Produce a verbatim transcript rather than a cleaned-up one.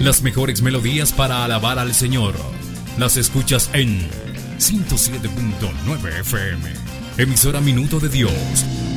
Las mejores melodías para alabar al Señor las escuchas en ciento siete punto nueve F M. Emisora Minuto de Dios.